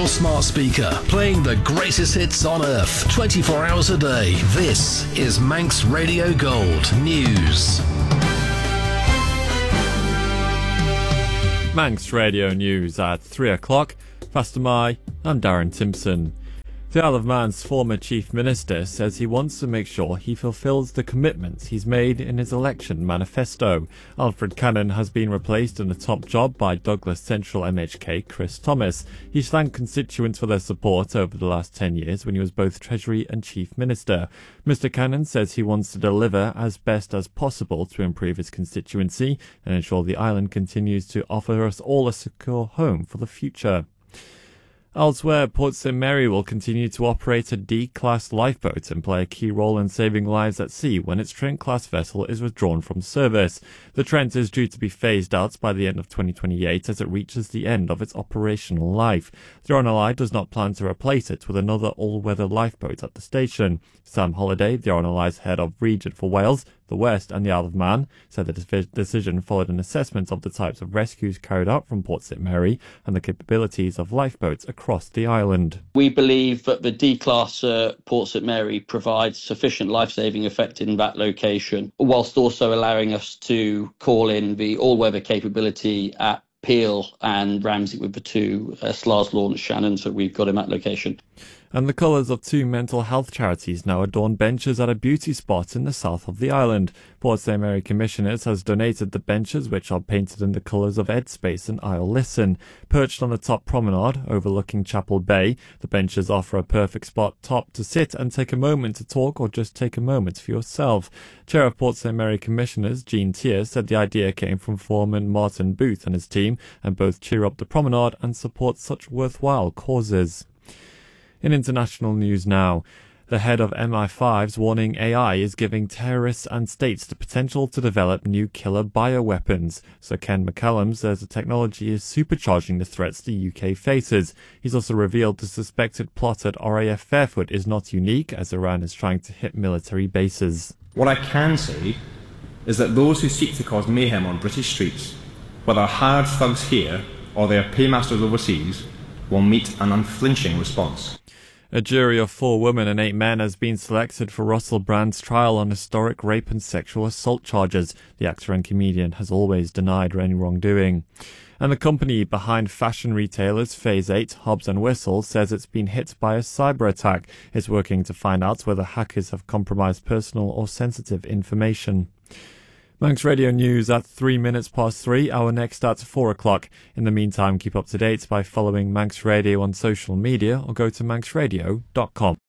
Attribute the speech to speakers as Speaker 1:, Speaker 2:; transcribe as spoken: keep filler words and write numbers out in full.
Speaker 1: your smart speaker, playing the greatest hits on earth, twenty-four hours a day. This is Manx Radio Gold News.
Speaker 2: Manx Radio News at three o'clock. Faster my, I'm Darren Timpson. The Isle of Man's former Chief Minister says he wants to make sure he fulfills the commitments he's made in his election manifesto. Alfred Cannon has been replaced in the top job by Douglas Central M H K Chris Thomas. He's thanked constituents for their support over the last ten years when he was both Treasury and Chief Minister. Mister Cannon says he wants to deliver as best as possible to improve his constituency and ensure the island continues to offer us all a secure home for the future. Elsewhere, Port Saint Mary will continue to operate a D-class lifeboat and play a key role in saving lives at sea when its Trent-class vessel is withdrawn from service. The Trent is due to be phased out by the end of twenty twenty-eight as it reaches the end of its operational life. The R N L I does not plan to replace it with another all-weather lifeboat at the station. Sam Holliday, the R N L I's head of region for Wales, the West and the Isle of Man, said the de- decision followed an assessment of the types of rescues carried out from Port Saint Mary and the capabilities of lifeboats across the island.
Speaker 3: We believe that the D-class uh, Port Saint Mary provides sufficient life-saving effect in that location, whilst also allowing us to call in the all-weather capability at Peel and Ramsey with the two uh, S L A R's launch Shannons that we've got in that location.
Speaker 2: And the colours of two mental health charities now adorn benches at a beauty spot in the south of the island. Port Saint Mary Commissioners has donated the benches, which are painted in the colours of Edspace and Isle Listen. Perched on the top promenade overlooking Chapel Bay, the benches offer a perfect spot top to sit and take a moment to talk or just take a moment for yourself. Chair of Port Saint Mary Commissioners, Jean Tier, said the idea came from foreman Martin Booth and his team, and both cheer up the promenade and support such worthwhile causes. In international news now, the head of M I five's warning A I is giving terrorists and states the potential to develop new killer bioweapons. Sir Ken McCallum says the technology is supercharging the threats the U K faces. He's also revealed the suspected plot at R A F Fairfoot is not unique, as Iran is trying to hit military bases.
Speaker 4: What I can say is that those who seek to cause mayhem on British streets, whether hired thugs here or their paymasters overseas, will meet an unflinching response.
Speaker 2: A jury of four women and eight men has been selected for Russell Brand's trial on historic rape and sexual assault charges. The actor and comedian has always denied any wrongdoing. And the company behind fashion retailers Phase eight, Hobbs and Whistle, says it's been hit by a cyber attack. It's working to find out whether hackers have compromised personal or sensitive information. Manx Radio News at three minutes past three, our next at four o'clock. In the meantime, keep up to date by following Manx Radio on social media or go to manx radio dot com.